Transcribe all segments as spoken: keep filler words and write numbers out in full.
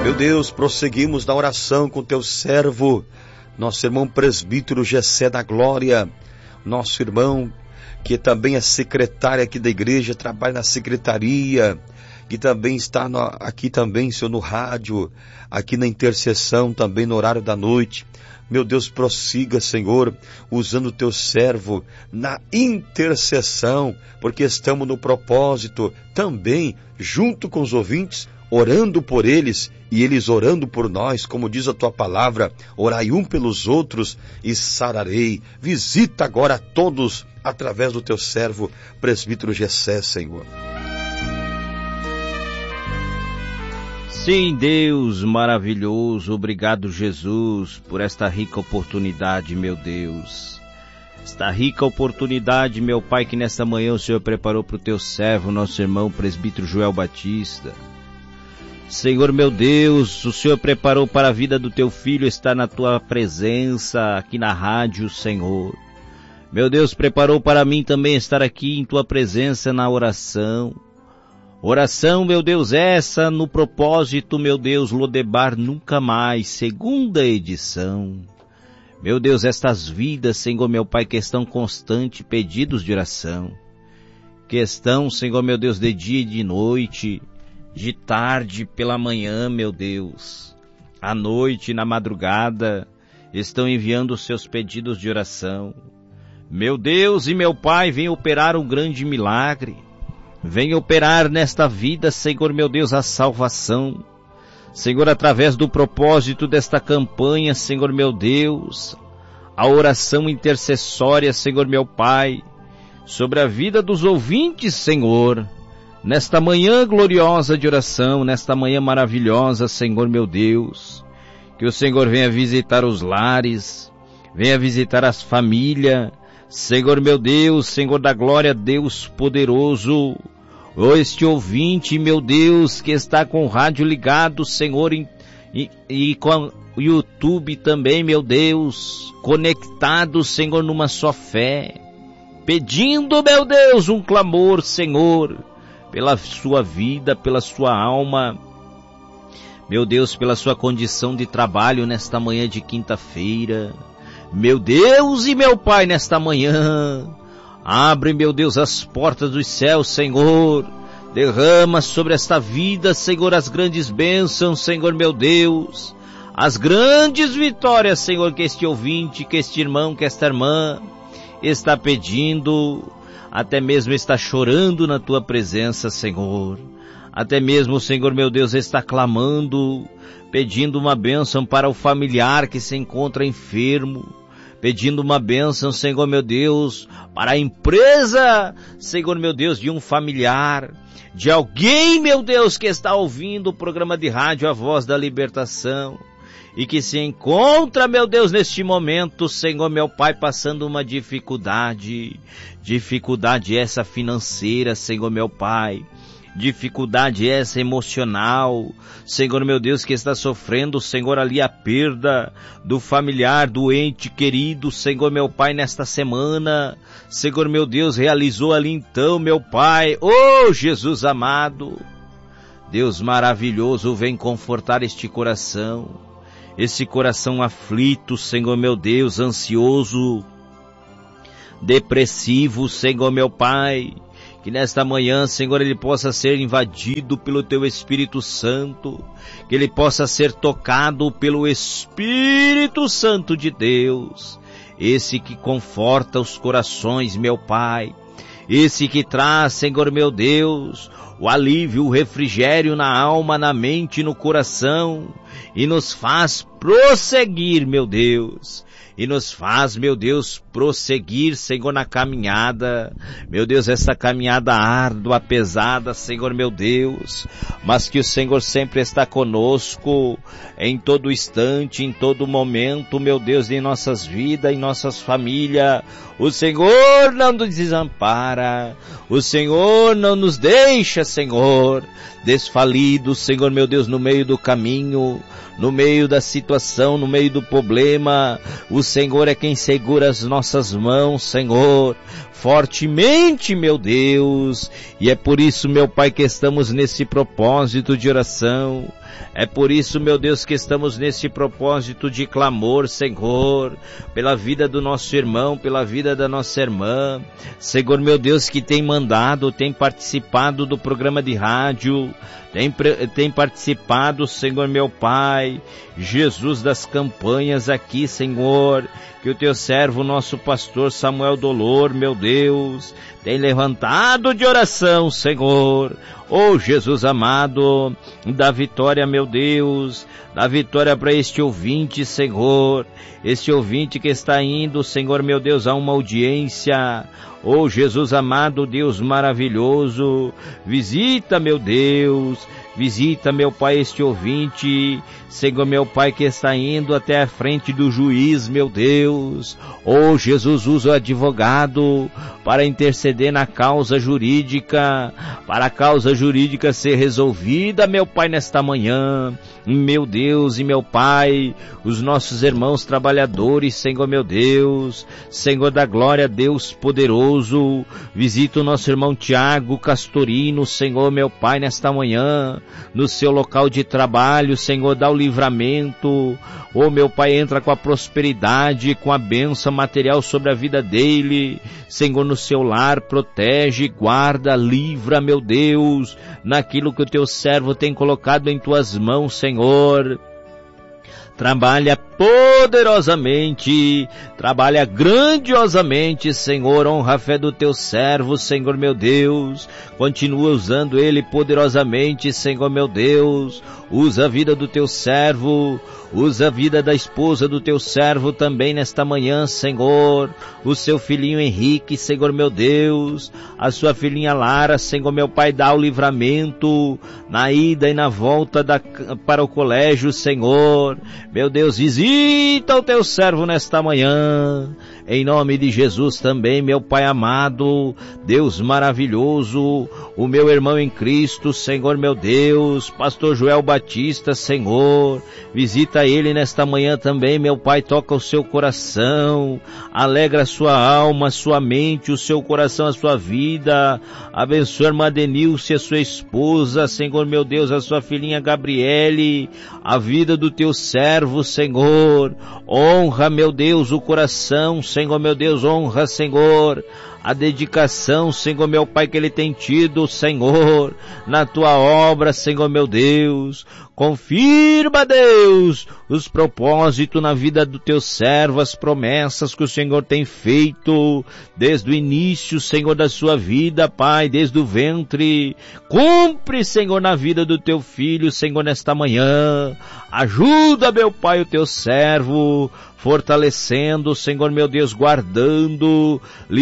Meu Deus, prosseguimos na oração com teu servo, nosso irmão presbítero Gessé da Glória, nosso irmão que também é secretário aqui da igreja, trabalha na secretaria, que também está no, aqui também, Senhor, no rádio, aqui na intercessão, também no horário da noite. Meu Deus, prossiga, Senhor, usando o teu servo na intercessão, porque estamos no propósito também, junto com os ouvintes, orando por eles e eles orando por nós, como diz a tua palavra, orai um pelos outros e sararei. Visita agora a todos através do teu servo, presbítero Gessé, Senhor. Sim, Deus maravilhoso, obrigado, Jesus, por esta rica oportunidade, meu Deus. Esta rica oportunidade, meu Pai, que nesta manhã o Senhor preparou para o teu servo, nosso irmão presbítero Joel Batista. Senhor, meu Deus, o Senhor preparou para a vida do teu filho estar na tua presença aqui na rádio, Senhor. Meu Deus, preparou para mim também estar aqui em tua presença na oração. Oração, meu Deus, essa no propósito, meu Deus, Lodebar Nunca Mais, segunda edição. Meu Deus, estas vidas, Senhor, meu Pai, que estão constante, pedidos de oração. Que estão, Senhor, meu Deus, de dia e de noite, de tarde pela manhã, meu Deus. À noite, na madrugada, estão enviando os seus pedidos de oração. Meu Deus e meu Pai, vem operar um grande milagre. Vem operar nesta vida, Senhor, meu Deus, a salvação. Senhor, através do propósito desta campanha, Senhor, meu Deus, a oração intercessória, Senhor, meu Pai, sobre a vida dos ouvintes, Senhor, nesta manhã gloriosa de oração, nesta manhã maravilhosa, Senhor, meu Deus, que o Senhor venha visitar os lares, venha visitar as famílias, Senhor, meu Deus, Senhor da glória, Deus poderoso, oh, este ouvinte, meu Deus, que está com o rádio ligado, Senhor, e, e, e com o YouTube também, meu Deus, conectado, Senhor, numa só fé, pedindo, meu Deus, um clamor, Senhor, pela sua vida, pela sua alma, meu Deus, pela sua condição de trabalho nesta manhã de quinta-feira. Meu Deus e meu Pai, nesta manhã, abre, meu Deus, as portas dos céus, Senhor, derrama sobre esta vida, Senhor, as grandes bênçãos, Senhor, meu Deus, as grandes vitórias, Senhor, que este ouvinte, que este irmão, que esta irmã está pedindo, até mesmo está chorando na tua presença, Senhor, até mesmo, Senhor, meu Deus, está clamando, pedindo uma bênção para o familiar que se encontra enfermo, pedindo uma bênção, Senhor, meu Deus, para a empresa, Senhor, meu Deus, de um familiar, de alguém, meu Deus, que está ouvindo o programa de rádio A Voz da Libertação e que se encontra, meu Deus, neste momento, Senhor, meu Pai, passando uma dificuldade, dificuldade essa financeira, Senhor, meu Pai, dificuldade essa emocional, Senhor, meu Deus, que está sofrendo, Senhor, ali a perda do familiar, do ente querido, Senhor, meu Pai, nesta semana, Senhor, meu Deus, realizou ali então, meu Pai, oh, Jesus amado, Deus maravilhoso, vem confortar este coração, esse coração aflito, Senhor, meu Deus, ansioso, depressivo, Senhor, meu Pai, que nesta manhã, Senhor, ele possa ser invadido pelo teu Espírito Santo, que ele possa ser tocado pelo Espírito Santo de Deus, esse que conforta os corações, meu Pai, esse que traz, Senhor, meu Deus, o alívio, o refrigério na alma, na mente, no coração, e nos faz prosseguir, meu Deus, e nos faz, meu Deus, prosseguir, Senhor, na caminhada, meu Deus, essa caminhada árdua, pesada, Senhor, meu Deus, mas que o Senhor sempre está conosco, em todo instante, em todo momento, meu Deus, em nossas vidas, em nossas famílias, o Senhor não nos desampara, o Senhor não nos deixa, Senhor, desfalidos, Senhor, meu Deus, no meio do caminho, no meio da situação, no meio do problema, o Senhor é quem segura as nossas mãos, Senhor, fortemente, meu Deus, e é por isso, meu Pai, que estamos nesse propósito de oração. É por isso, meu Deus, que estamos nesse propósito de clamor, Senhor, pela vida do nosso irmão, pela vida da nossa irmã. Senhor, meu Deus, que tem mandado, tem participado do programa de rádio, tem, tem participado, Senhor, meu Pai, Jesus, das campanhas aqui, Senhor, que o teu servo, nosso pastor Samuel Dolor, meu Deus, tem levantado de oração, Senhor. Oh, Jesus amado, dá vitória, meu Deus, dá vitória para este ouvinte, Senhor, este ouvinte que está indo, Senhor, meu Deus, a uma audiência. Oh, Jesus amado, Deus maravilhoso, visita, meu Deus, visita, meu Pai, este ouvinte, Senhor, meu Pai, que está indo até a frente do juiz, meu Deus. Oh, Jesus, usa o advogado para interceder na causa jurídica, para a causa jurídica ser resolvida, meu Pai, nesta manhã. Meu Deus e meu Pai, os nossos irmãos trabalhadores, Senhor, meu Deus, Senhor da glória, Deus poderoso, visita o nosso irmão Tiago Castorino, Senhor, meu Pai, nesta manhã, no seu local de trabalho, Senhor, dá o livramento. Oh, meu Pai, entra com a prosperidade, com a bênção material sobre a vida dele, Senhor, no seu lar, protege, guarda, livra, meu Deus, naquilo que o teu servo tem colocado em tuas mãos, Senhor. Trabalha poderosamente, trabalha grandiosamente, Senhor, honra a fé do teu servo, Senhor, meu Deus, continua usando ele poderosamente, Senhor, meu Deus, usa a vida do teu servo, usa a vida da esposa do teu servo também nesta manhã, Senhor, o seu filhinho Henrique, Senhor, meu Deus, a sua filhinha Lara, Senhor, meu Pai, dá o livramento na ida e na volta da, para o colégio, Senhor, meu Deus, visita o teu servo nesta manhã, em nome de Jesus também, meu Pai amado, Deus maravilhoso, o meu irmão em Cristo, Senhor, meu Deus, pastor Joel Batista, Senhor, visita ele nesta manhã também, meu Pai, toca o seu coração, alegra a sua alma, a sua mente, o seu coração, a sua vida, abençoa a irmã Denilce, a sua esposa, Senhor, meu Deus, a sua filhinha Gabriele, a vida do teu servo, Senhor, honra, meu Deus, o coração, Senhor, meu Deus, honra, Senhor, a dedicação, Senhor, meu Pai, que ele tem tido, Senhor, na tua obra, Senhor, meu Deus. Confirma, Deus, os propósitos na vida do teu servo, as promessas que o Senhor tem feito desde o início, Senhor, da sua vida, Pai, desde o ventre. Cumpre, Senhor, na vida do teu filho, Senhor, nesta manhã. Ajuda, meu Pai, o teu servo, fortalecendo, Senhor, meu Deus, guardando,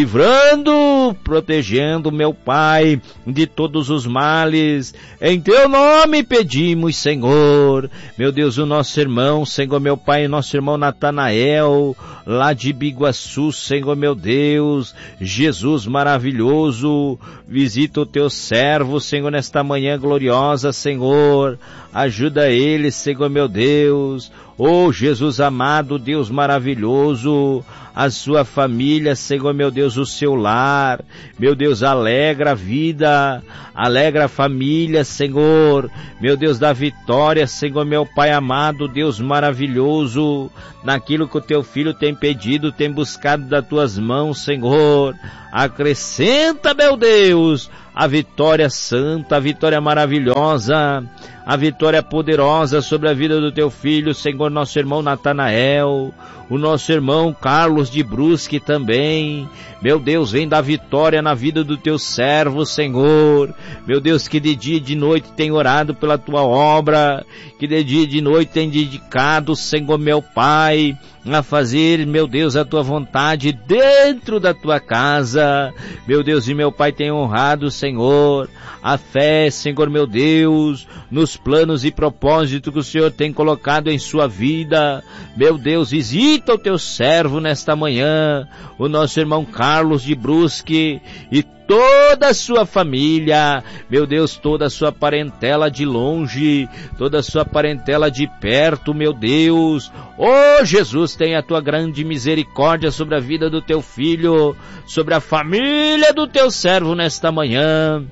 livrando, protegendo, meu Pai, de todos os males. Em teu nome pedimos, Senhor. Meu Deus, o nosso irmão, Senhor, meu Pai, nosso irmão Natanael, lá de Biguaçu, Senhor, meu Deus, Jesus maravilhoso, visita o teu servo, Senhor, nesta manhã gloriosa, Senhor, ajuda ele, Senhor, meu Deus. Oh, Jesus amado, Deus maravilhoso, a sua família, Senhor, meu Deus, o seu lar, meu Deus, alegra a vida, alegra a família, Senhor, meu Deus, da vitória, Senhor, meu Pai amado, Deus maravilhoso, naquilo que o teu filho tem pedido, tem buscado das tuas mãos, Senhor, acrescenta, meu Deus, a vitória santa, a vitória maravilhosa, a vitória poderosa sobre a vida do teu filho, Senhor, nosso irmão Natanael, o nosso irmão Carlos de Brusque também. Meu Deus, vem dar vitória na vida do teu servo, Senhor. Meu Deus, que de dia e de noite tem orado pela tua obra, que de dia e de noite tem dedicado, Senhor, meu Pai, a fazer, meu Deus, a tua vontade dentro da tua casa. Meu Deus e meu Pai, tem honrado, Senhor, a fé, Senhor, meu Deus, nos planos e propósitos que o Senhor tem colocado em sua vida. Meu Deus, visita o teu servo nesta manhã, o nosso irmão Carlos de Brusque, e toda a sua família, meu Deus, toda a sua parentela de longe, toda a sua parentela de perto, meu Deus. Ó Jesus, tenha a tua grande misericórdia sobre a vida do teu filho, sobre a família do teu servo nesta manhã.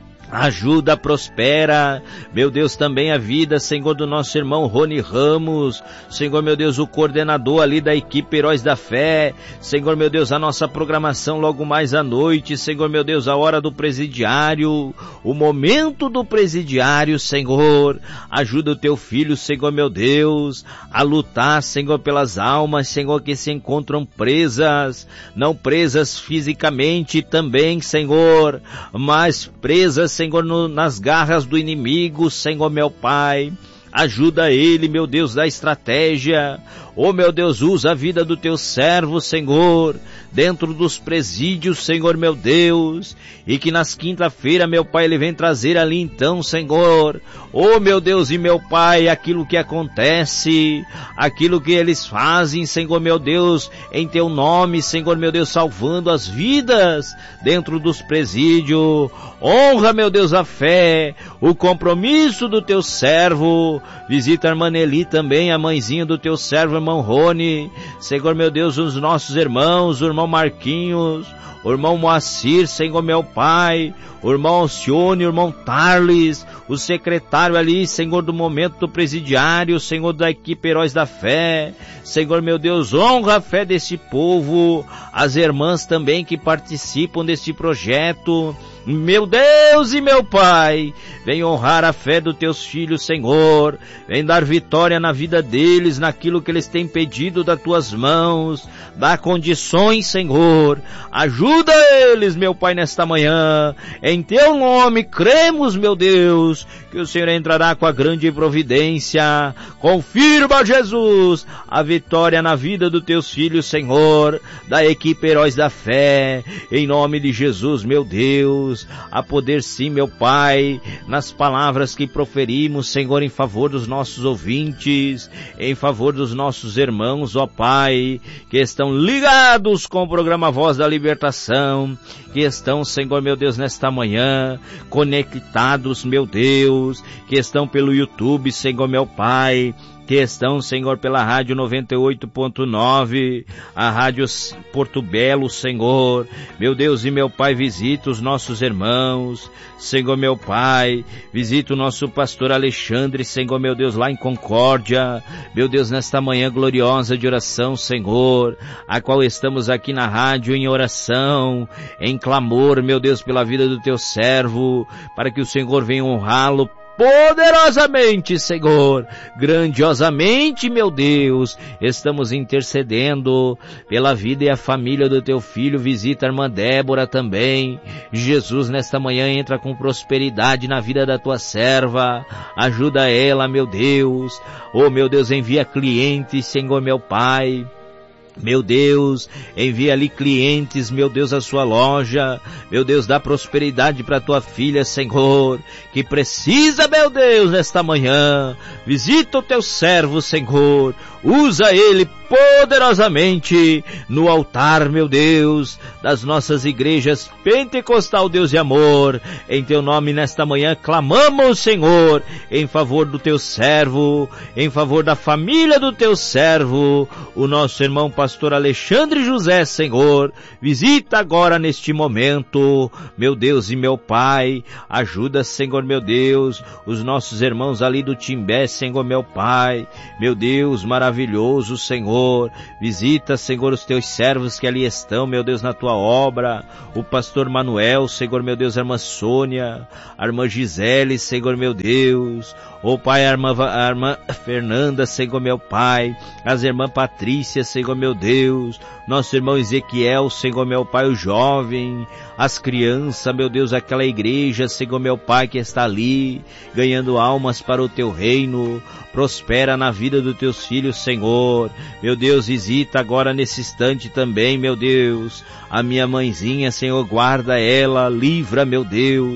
Ajuda, prospera, meu Deus, também a vida, Senhor, do nosso irmão Rony Ramos, Senhor, meu Deus, o coordenador ali da equipe Heróis da Fé, Senhor, meu Deus, a nossa programação logo mais à noite, Senhor, meu Deus, a hora do presidiário, o momento do presidiário, Senhor, ajuda o teu filho, Senhor, meu Deus, a lutar, Senhor, pelas almas, Senhor, que se encontram presas, não presas fisicamente também, Senhor, mas presas, Senhor, Senhor, no, nas garras do inimigo, Senhor, meu Pai. Ajuda ele, meu Deus, da estratégia. Oh, meu Deus, usa a vida do teu servo, Senhor, dentro dos presídios, Senhor, meu Deus, e que nas quinta-feira, meu Pai, ele vem trazer ali então, Senhor, oh, meu Deus e meu Pai, aquilo que acontece, aquilo que eles fazem, Senhor, meu Deus, em teu nome, Senhor, meu Deus, salvando as vidas dentro dos presídios. Honra, meu Deus, a fé, o compromisso do teu servo. Visita a irmã Nelly também, a mãezinha do teu servo, irmão Rony. Senhor, meu Deus, os nossos irmãos, o irmão Marquinhos, o irmão Moacir, Senhor, meu Pai, o irmão Alcione, o irmão Tarles, o secretário ali, Senhor, do momento do presidiário, Senhor, da equipe Heróis da Fé. Senhor, meu Deus, honra a fé desse povo, as irmãs também que participam deste projeto. Meu Deus e meu Pai, vem honrar a fé dos teus filhos, Senhor, vem dar vitória na vida deles, naquilo que eles têm pedido das tuas mãos, dá condições, Senhor, ajuda eles, meu Pai, nesta manhã, em teu nome cremos, meu Deus, que o Senhor entrará com a grande providência. Confirma, Jesus, a vitória na vida dos teus filhos, Senhor, da equipe Heróis da Fé, em nome de Jesus, meu Deus, a poder sim, meu Pai, nas palavras que proferimos, Senhor, em favor dos nossos ouvintes, em favor dos nossos irmãos, ó Pai, que estão ligados com o programa Voz da Libertação, que estão, Senhor, meu Deus, nesta manhã, conectados, meu Deus, que estão pelo YouTube, Senhor, meu Pai, que estão, Senhor, pela Rádio noventa e oito ponto nove, a Rádio Porto Belo, Senhor, meu Deus e meu Pai, visita os nossos irmãos, Senhor, meu Pai, visita o nosso pastor Alexandre, Senhor, meu Deus, lá em Concórdia, meu Deus, nesta manhã gloriosa de oração, Senhor, a qual estamos aqui na rádio em oração, em clamor, meu Deus, pela vida do teu servo, para que o Senhor venha honrá-lo poderosamente, Senhor, grandiosamente, meu Deus, estamos intercedendo pela vida e a família do teu filho. Visita a irmã Débora também. Jesus, nesta manhã entra com prosperidade na vida da tua serva, ajuda ela, meu Deus, oh meu Deus, envia clientes, Senhor, meu Pai, meu Deus, envia ali clientes, meu Deus, à sua loja, meu Deus, dá prosperidade para tua filha, Senhor, que precisa, meu Deus, nesta manhã, visita o teu servo, Senhor, usa ele poderosamente no altar, meu Deus, das nossas igrejas Pentecostal, Deus e Amor. Em teu nome nesta manhã clamamos, Senhor, em favor do teu servo, em favor da família do teu servo, o nosso irmão pastor Alexandre José, Senhor, visita agora neste momento, meu Deus e meu Pai, ajuda, Senhor, meu Deus, os nossos irmãos ali do Timbé, Senhor, meu Pai, meu Deus, maravilhoso, Senhor, visita, Senhor, os teus servos que ali estão, meu Deus, na tua obra, o pastor Manuel, Senhor, meu Deus, a irmã Sônia, a irmã Gisele, Senhor, meu Deus, ô Pai, a irmã, a irmã Fernanda, Senhor, meu Pai, as irmãs Patrícia, Senhor, meu Deus, nosso irmão Ezequiel, Senhor, meu Pai, o jovem, as crianças, meu Deus, aquela igreja, Senhor, meu Pai, que está ali, ganhando almas para o teu reino, prospera na vida dos teus filhos, Senhor, meu Deus, visita agora nesse instante também, meu Deus, a minha mãezinha, Senhor, guarda ela, livra, meu Deus,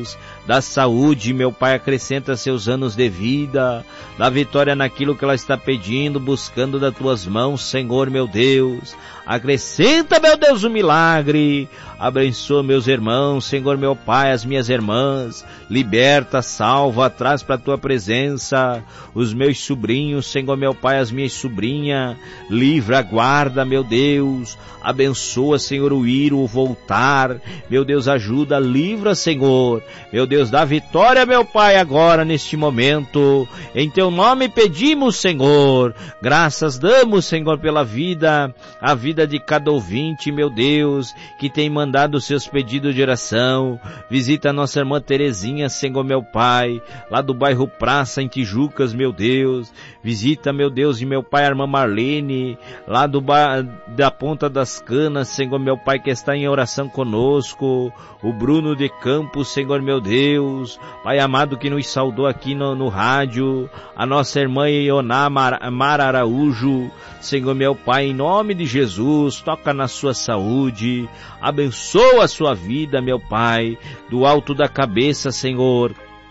dá saúde, meu Pai, acrescenta seus anos de vida, dá vitória naquilo que ela está pedindo, buscando das tuas mãos, Senhor, meu Deus. Acrescenta, meu Deus, o milagre. Abençoa meus irmãos, Senhor, meu Pai, as minhas irmãs. Liberta, salva, traz para a tua presença os meus sobrinhos, Senhor, meu Pai, as minhas sobrinhas. Livra, guarda, meu Deus. Abençoa, Senhor, o ir, o voltar. Meu Deus, ajuda, livra, Senhor. Meu Deus, dá vitória, meu Pai, agora, neste momento. Em teu nome pedimos, Senhor. Graças damos, Senhor, pela vida, a vida de cada ouvinte, meu Deus, que tem mandado seus pedidos de oração. Visita a nossa irmã Terezinha, Senhor, meu Pai, lá do bairro Praça, em Tijucas, meu Deus. Visita, meu Deus, e meu Pai, a irmã Marlene, lá do ba... da Ponta das Canas, Senhor, meu Pai, que está em oração conosco. O Bruno de Campos, Senhor, meu Deus, Pai amado, que nos saudou aqui no, no rádio. A nossa irmã Ioná Mar, Mar Araújo, Senhor, meu Pai, em nome de Jesus, toca na sua saúde, abençoa a sua vida, meu Pai, do alto da cabeça, Senhor,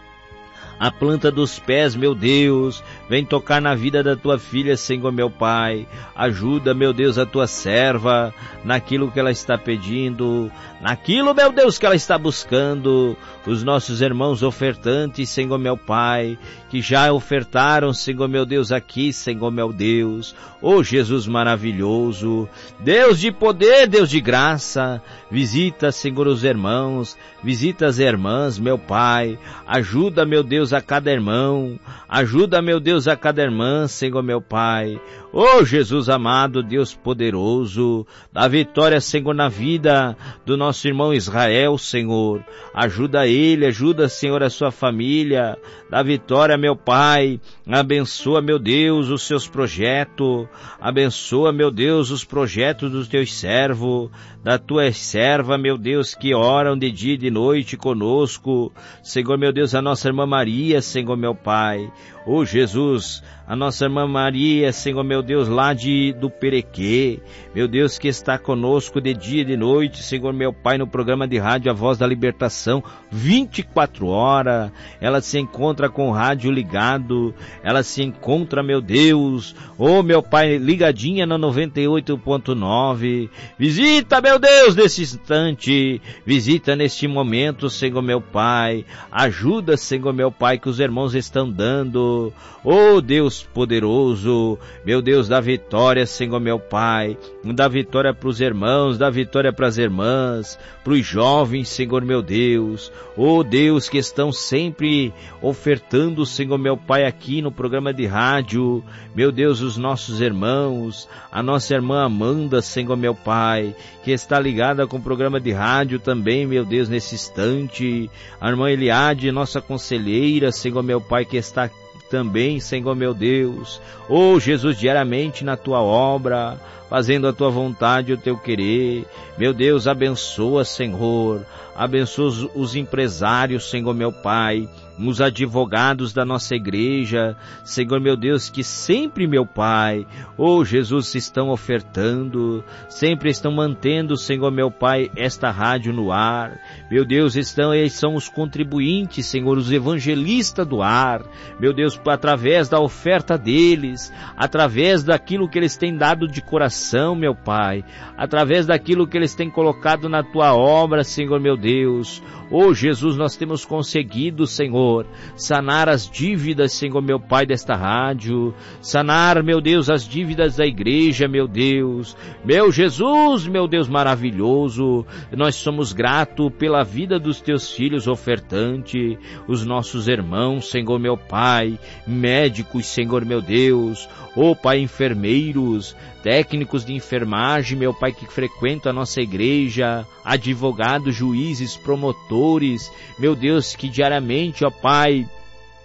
a planta dos pés, meu Deus, vem tocar na vida da tua filha, Senhor, meu Pai. Ajuda, meu Deus, a tua serva naquilo que ela está pedindo, naquilo, meu Deus, que ela está buscando. Os nossos irmãos ofertantes, Senhor, meu Pai, que já ofertaram, Senhor, meu Deus, aqui, Senhor, meu Deus. Ô Jesus maravilhoso, Deus de poder, Deus de graça, visita, Senhor, os irmãos, visita as irmãs, meu Pai. Ajuda, meu Deus, a cada irmão, ajuda, meu Deus, a cada irmã, Senhor, meu Pai. Ô Jesus amado, Deus poderoso, dá vitória, Senhor, na vida do nosso irmão Israel, Senhor. Ajuda ele, ajuda, Senhor, a sua família. Dá vitória, meu Pai. Abençoa, meu Deus, os seus projetos. Abençoa, meu Deus, os projetos dos teus servos, da tua serva, meu Deus, que oram de dia e de noite conosco. Senhor, meu Deus, a nossa irmã Maria, Senhor, meu Pai. Ô Jesus, a nossa irmã Maria, Senhor, meu Deus, lá de, do Perequê, meu Deus, que está conosco de dia e de noite, Senhor, meu Pai, no programa de rádio A Voz da Libertação, vinte e quatro horas, ela se encontra com o rádio ligado, ela se encontra, meu Deus, ô meu Pai, ligadinha na noventa e oito ponto nove, visita, meu Deus, nesse instante, visita neste momento, Senhor, meu Pai, ajuda, Senhor, meu Pai, que os irmãos estão dando. Oh Deus poderoso, meu Deus, dá vitória, Senhor, meu Pai, dá vitória para os irmãos, dá vitória para as irmãs, para os jovens, Senhor, meu Deus. Oh Deus, que estão sempre ofertando, Senhor, meu Pai, aqui no programa de rádio, meu Deus, os nossos irmãos, a nossa irmã Amanda, Senhor, meu Pai, que está ligada com o programa de rádio também, meu Deus, nesse instante, a irmã Eliade, nossa conselheira, Senhor, meu Pai, que está também, Senhor, meu Deus, oh Jesus, diariamente na tua obra, fazendo a tua vontade, o teu querer. Meu Deus, abençoa, Senhor, abençoa os, os empresários, Senhor, meu Pai, os advogados da nossa igreja, Senhor, meu Deus, que sempre, meu Pai, oh Jesus, estão ofertando, sempre estão mantendo, Senhor, meu Pai, esta rádio no ar. Meu Deus, estão, eles são os contribuintes, Senhor, os evangelistas do ar, meu Deus, através da oferta deles, através daquilo que eles têm dado de coração, meu Pai, através daquilo que eles têm colocado na tua obra, Senhor, meu Deus. Oh Jesus, nós temos conseguido, Senhor, sanar as dívidas, Senhor, meu Pai, desta rádio, sanar, meu Deus, as dívidas da igreja, meu Deus, meu Jesus, meu Deus maravilhoso. Nós somos gratos pela vida dos teus filhos ofertantes, os nossos irmãos, Senhor, meu Pai, médicos, Senhor, meu Deus, oh Pai, enfermeiros, técnicos de enfermagem, meu Pai, que frequentam a nossa igreja, advogados, juízes, promotores, meu Deus, que diariamente, ó Pai,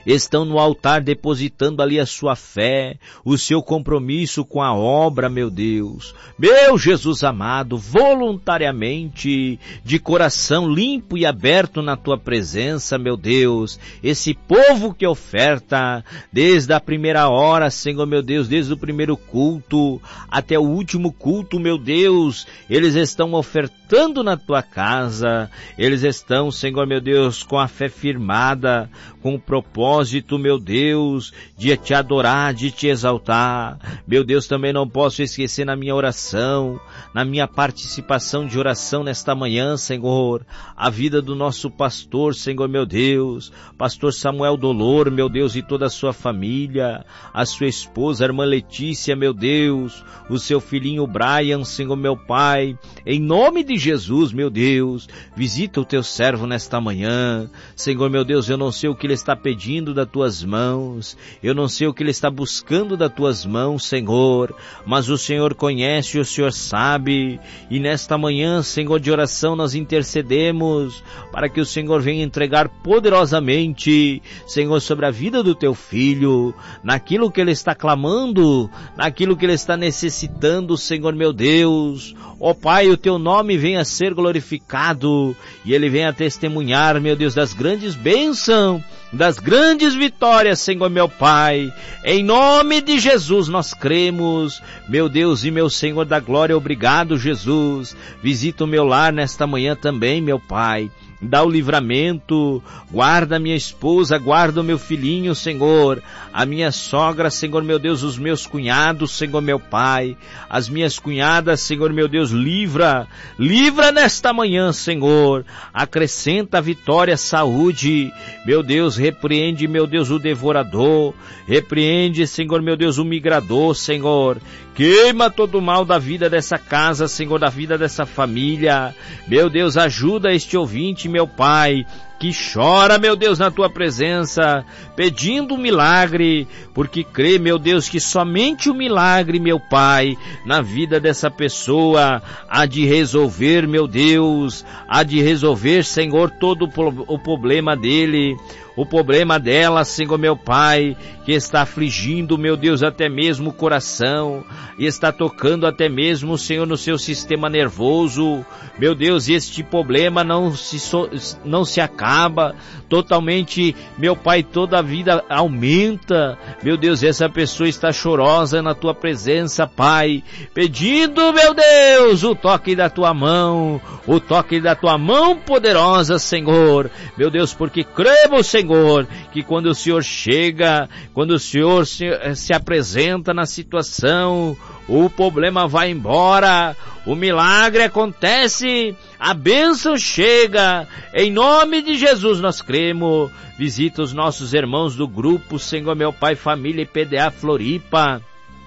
estão no altar depositando ali a sua fé, o seu compromisso com a obra, meu Deus. Meu Jesus amado, voluntariamente, de coração limpo e aberto na tua presença, meu Deus, esse povo que oferta desde a primeira hora, Senhor meu Deus, desde o primeiro culto até o último culto, meu Deus, eles estão ofertando na tua casa, eles estão, Senhor meu Deus, com a fé firmada, com o propósito, meu Deus, de te adorar, de te exaltar. Meu Deus, também não posso esquecer na minha oração, na minha participação de oração nesta manhã, Senhor, a vida do nosso pastor, Senhor meu Deus, pastor Samuel Dolor, meu Deus, e toda a sua família, a sua esposa, a irmã Letícia, meu Deus, o seu filhinho Brian, Senhor meu Pai, em nome de Jesus, meu Deus, visita o teu servo nesta manhã, Senhor meu Deus, eu não sei o que ele está pedindo das tuas mãos, eu não sei o que ele está buscando das tuas mãos, Senhor, mas o Senhor conhece, o Senhor sabe, e nesta manhã, Senhor, de oração nós intercedemos para que o Senhor venha entregar poderosamente, Senhor, sobre a vida do teu filho, naquilo que ele está clamando, naquilo que ele está necessitando, Senhor meu Deus. Ó Pai, o teu nome venha a ser glorificado e ele venha a testemunhar, meu Deus, das grandes bênçãos, das grandes vitórias, Senhor meu Pai. Em nome de Jesus nós cremos, meu Deus e meu Senhor da glória, obrigado, Jesus. Visita o meu lar nesta manhã também, meu Pai. Dá o livramento, guarda a minha esposa, guarda o meu filhinho, Senhor, a minha sogra, Senhor meu Deus, os meus cunhados, Senhor meu Pai, as minhas cunhadas, Senhor meu Deus, livra, livra nesta manhã, Senhor, acrescenta vitória, saúde, meu Deus, repreende, meu Deus, o devorador, repreende, Senhor meu Deus, o migrador, Senhor, queima todo o mal da vida dessa casa, Senhor, da vida dessa família, meu Deus, ajuda este ouvinte, meu Pai, que chora, meu Deus, na tua presença, pedindo um milagre, porque crê, meu Deus, que somente o milagre, meu Pai, na vida dessa pessoa, há de resolver, meu Deus, há de resolver, Senhor, todo o problema dele, o problema dela, Senhor meu Pai, que está afligindo, meu Deus, até mesmo o coração, e está tocando até mesmo, Senhor, no seu sistema nervoso, meu Deus, este problema não se, so, não se acaba, totalmente, meu Pai, toda a vida aumenta, meu Deus, essa pessoa está chorosa na tua presença, Pai, pedindo, meu Deus, o toque da tua mão, o toque da tua mão poderosa, Senhor, meu Deus, porque cremos, Senhor, Senhor, que quando o Senhor chega, quando o Senhor se, se apresenta na situação, o problema vai embora, o milagre acontece, a bênção chega, em nome de Jesus nós cremos. Visita os nossos irmãos do grupo, Senhor meu Pai, família e P D A Floripa.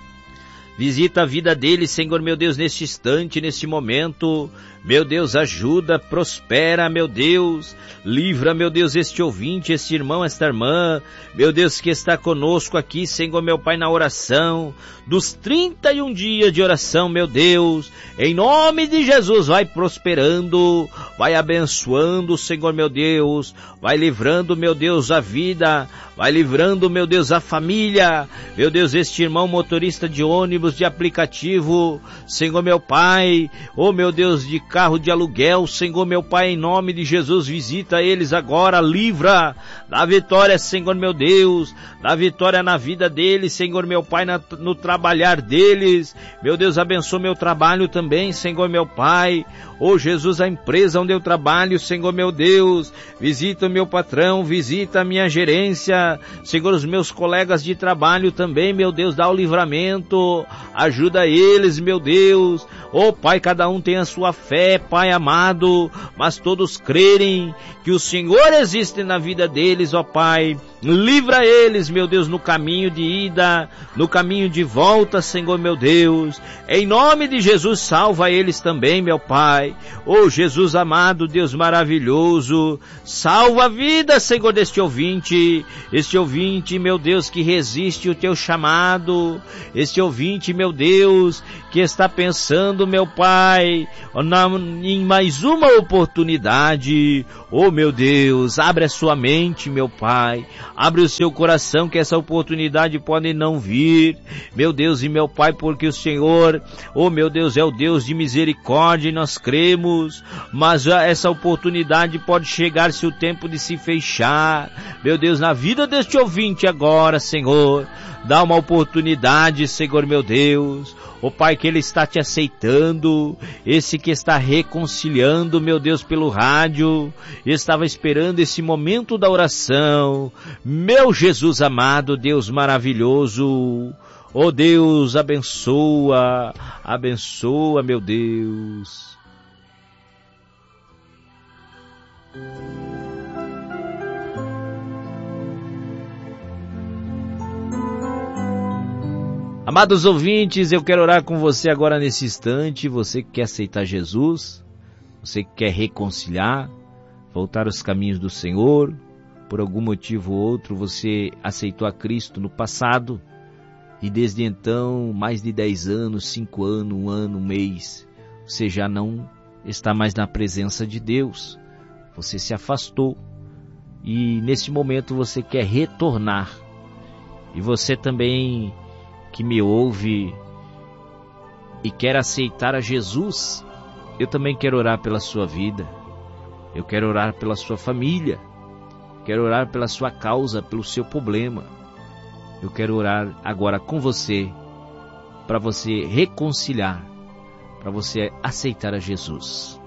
Visita a vida deles, Senhor meu Deus, neste instante, neste momento. Meu Deus, ajuda, prospera, meu Deus. Livra, meu Deus, este ouvinte, este irmão, esta irmã. Meu Deus, que está conosco aqui, Senhor meu Pai, na oração. Dos trinta e um dias de oração, meu Deus. Em nome de Jesus, vai prosperando, vai abençoando, Senhor meu Deus. Vai livrando, meu Deus, a vida. Vai livrando, meu Deus, a família. Meu Deus, este irmão motorista de ônibus, de aplicativo, Senhor meu Pai, oh meu Deus, de carro de aluguel, Senhor meu Pai, em nome de Jesus, visita eles agora, livra, dá vitória, Senhor meu Deus, dá vitória na vida deles, Senhor meu Pai, na, no trabalhar deles, meu Deus, abençoa meu trabalho também, Senhor meu Pai, oh Jesus, a empresa onde eu trabalho, Senhor meu Deus, visita o meu patrão, visita a minha gerência, Senhor, os meus colegas de trabalho também, meu Deus, dá o livramento, ajuda eles, meu Deus, oh Pai, cada um tem a sua fé, Pai amado, mas todos crerem que o Senhor existe na vida deles, ó Pai, livra eles, meu Deus, no caminho de ida, no caminho de volta, Senhor meu Deus, em nome de Jesus, salva eles também, meu Pai, oh Jesus amado, Deus maravilhoso, salva a vida, Senhor, deste ouvinte, este ouvinte, meu Deus, que resiste o teu chamado, este ouvinte, meu Deus, que está pensando, meu Pai, na, em mais uma oportunidade, oh meu Deus, abre a sua mente, meu Pai, Abre o seu coração que essa oportunidade pode não vir, meu Deus e meu Pai, porque o Senhor, oh meu Deus, é o Deus de misericórdia e nós cremos, mas já essa oportunidade pode chegar se o tempo de se fechar, meu Deus, na vida deste ouvinte agora, Senhor, dá uma oportunidade, Senhor meu Deus, oh Pai, que Ele está te aceitando, esse que está reconciliando, meu Deus, pelo rádio, estava esperando esse momento da oração, meu Jesus amado, Deus maravilhoso, oh Deus, abençoa, abençoa, meu Deus. Amados ouvintes, eu quero orar com você agora nesse instante, você que quer aceitar Jesus, você que quer reconciliar, voltar aos caminhos do Senhor, por algum motivo ou outro você aceitou a Cristo no passado, e desde então, mais de dez anos, cinco anos, um ano, um mês, você já não está mais na presença de Deus, você se afastou, e nesse momento você quer retornar, e você também que me ouve e quer aceitar a Jesus, eu também quero orar pela sua vida, eu quero orar pela sua família, quero orar pela sua causa, pelo seu problema, eu quero orar agora com você, para você reconciliar, para você aceitar a Jesus.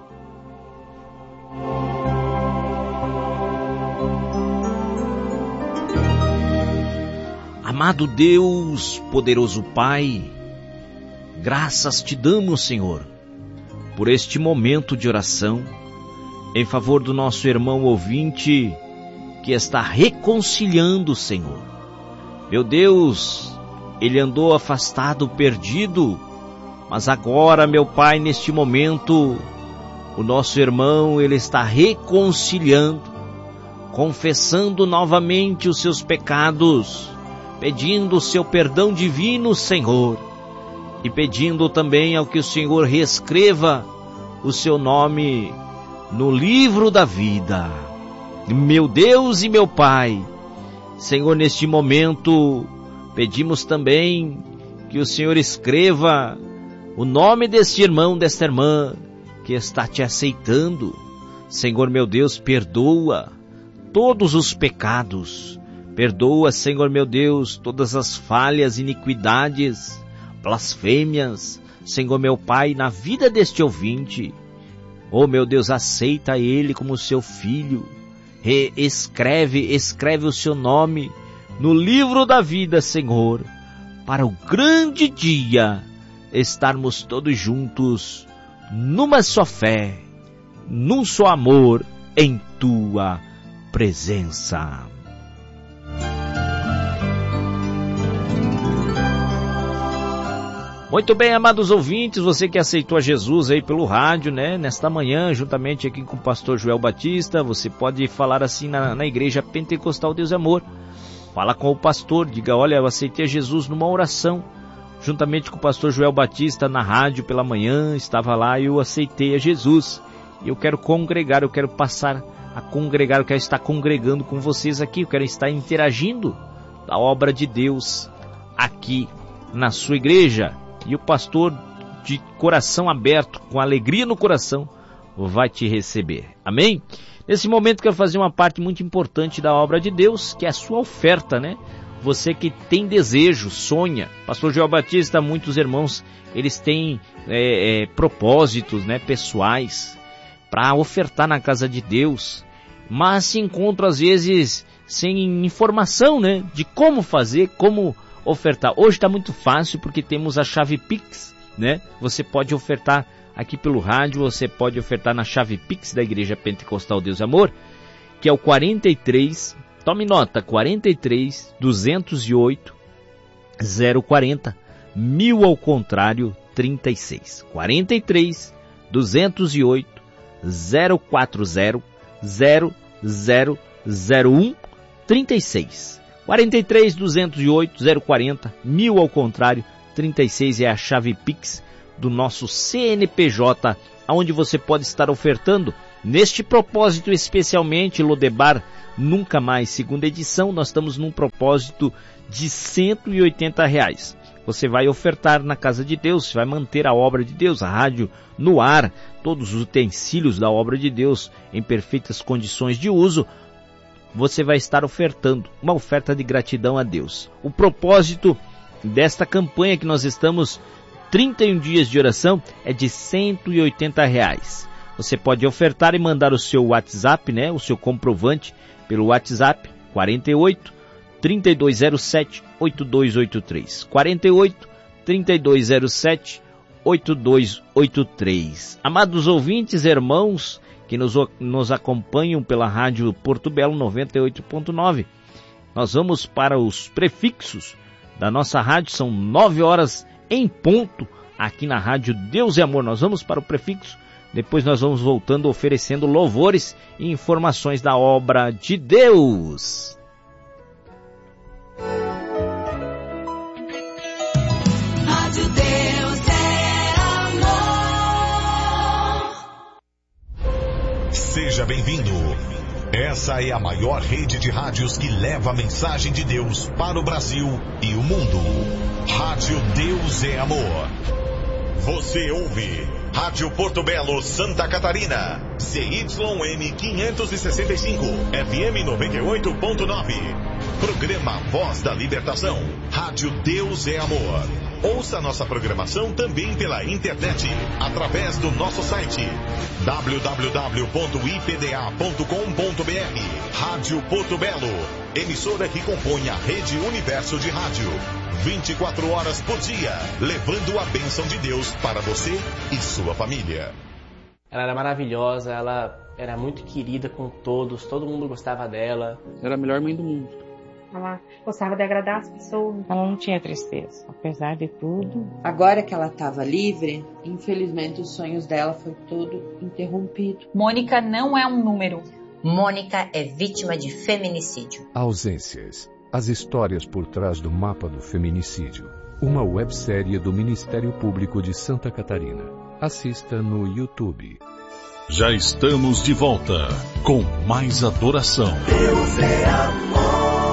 Amado Deus, poderoso Pai, graças te damos, Senhor, por este momento de oração, em favor do nosso irmão ouvinte, que está reconciliando, Senhor. Meu Deus, ele andou afastado, perdido, mas agora, meu Pai, neste momento, o nosso irmão, ele está reconciliando, confessando novamente os seus pecados, pedindo o seu perdão divino, Senhor, e pedindo também ao que o Senhor reescreva o seu nome no livro da vida. Meu Deus e meu Pai, Senhor, neste momento, pedimos também que o Senhor escreva o nome deste irmão, desta irmã, que está te aceitando. Senhor, meu Deus, perdoa todos os pecados, perdoa, Senhor meu Deus, todas as falhas, iniquidades, blasfêmias, Senhor meu Pai, na vida deste ouvinte. Oh meu Deus, aceita ele como seu filho, escreve, escreve o seu nome no livro da vida, Senhor, para o grande dia estarmos todos juntos, numa só fé, num só amor, em tua presença. Muito bem, amados ouvintes, você que aceitou a Jesus aí pelo rádio, né, nesta manhã, juntamente aqui com o pastor Joel Batista, você pode falar assim na, na igreja Pentecostal Deus é Amor. Fala com o pastor, diga, olha, eu aceitei a Jesus numa oração, juntamente com o pastor Joel Batista na rádio pela manhã, estava lá e eu aceitei a Jesus. E eu quero congregar, eu quero passar a congregar, eu quero estar congregando com vocês aqui, eu quero estar interagindo da obra de Deus aqui na sua igreja. E o pastor, de coração aberto, com alegria no coração, vai te receber. Amém? Nesse momento quero fazer uma parte muito importante da obra de Deus, que é a sua oferta, né? Você que tem desejo, sonha. Pastor Joel Batista, muitos irmãos, eles têm é, é, propósitos, né, pessoais para ofertar na casa de Deus, mas se encontram às vezes sem informação, né, de como fazer, como ofertar. Hoje está muito fácil porque temos a chave Pix, né? Você pode ofertar aqui pelo rádio, você pode ofertar na chave Pix da Igreja Pentecostal Deus e Amor, que é o quarenta e três, tome nota, quarenta e três, duzentos e oito, zero quarenta, mil ao contrário, trinta e seis. quarenta e três, duzentos e oito, zero quatro zero, zero zero zero um, trinta e seis. quarenta e três, duzentos e oito, zero quarenta, mil ao contrário, trinta e seis é a chave Pix do nosso C N P J, onde você pode estar ofertando Neste propósito, especialmente, Lodebar Nunca Mais, segunda edição, nós estamos num propósito de cento e oitenta reais. Você vai ofertar na casa de Deus, vai manter a obra de Deus, a rádio no ar, todos os utensílios da obra de Deus em perfeitas condições de uso. Você vai estar ofertando uma oferta de gratidão a Deus. O propósito desta campanha que nós estamos, trinta e um dias de oração, é de cento e oitenta reais. Você pode ofertar e mandar o seu WhatsApp, né, o seu comprovante, pelo WhatsApp quarenta e oito, trinta e dois zero sete, oito dois oito três. quarenta e oito, trinta e dois zero sete, oito dois oito três. Amados ouvintes, irmãos que nos, nos acompanham pela Rádio Porto Belo noventa e oito ponto nove, nós vamos para os prefixos da nossa rádio, são nove horas em ponto aqui na Rádio Deus é Amor. Nós vamos para o prefixo, depois nós vamos voltando oferecendo louvores e informações da obra de Deus. Rádio Deus é Amor. Seja bem-vindo. Essa é a maior rede de rádios que leva a mensagem de Deus para o Brasil e o mundo. Rádio Deus é Amor. Você ouve Rádio Porto Belo, Santa Catarina, C Y M quinhentos e sessenta e cinco, F M noventa e oito ponto nove. Programa Voz da Libertação. Rádio Deus é Amor. Ouça nossa programação também pela internet, através do nosso site w w w ponto i p d a ponto com ponto b r. Rádio Porto Belo, emissora que compõe a Rede Universo de Rádio. vinte e quatro horas por dia, levando a bênção de Deus para você e sua família. Ela era maravilhosa, ela era muito querida com todos, todo mundo gostava dela. Era a melhor mãe do mundo. Ela gostava de agradar as pessoas. Ela não tinha tristeza, apesar de tudo. Agora que ela estava livre, infelizmente os sonhos dela foi todo interrompido. Mônica não é um número. Mônica é vítima de feminicídio. Ausências. As histórias por trás do mapa do feminicídio. Uma websérie do Ministério Público de Santa Catarina. Assista no YouTube. Já estamos de volta com mais adoração. Deus é amor.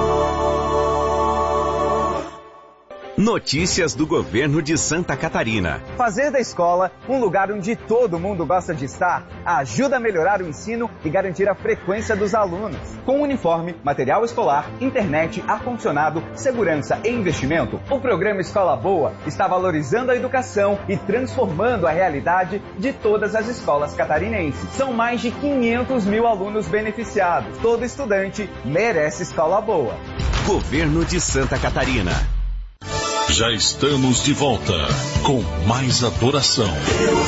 Notícias do governo de Santa Catarina. Fazer da escola um lugar onde todo mundo gosta de estar ajuda a melhorar o ensino e garantir a frequência dos alunos. Com uniforme, material escolar, internet, ar-condicionado, segurança e investimento, o programa Escola Boa está valorizando a educação e transformando a realidade de todas as escolas catarinenses. São mais de quinhentos mil alunos beneficiados. Todo estudante merece escola boa. Governo de Santa Catarina. Já estamos de volta com mais adoração. Deus